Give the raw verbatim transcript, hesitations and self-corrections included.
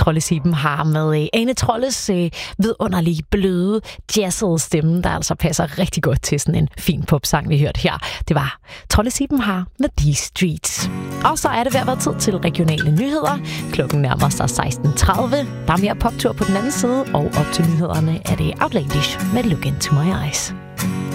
Troldesiben har med Ane Trolles øh, vidunderlige, bløde, jazzede stemme, der altså passer rigtig godt til sådan en fin popsang, vi hørte her. Det var Troldesiben har med These Streets. Og så er det ved at være tid til regionale nyheder. Klokken nærmer sig seksten tredive. Der er mere poptur på den anden side, og op til nyhederne er det Outlandish med Look Into My Eyes.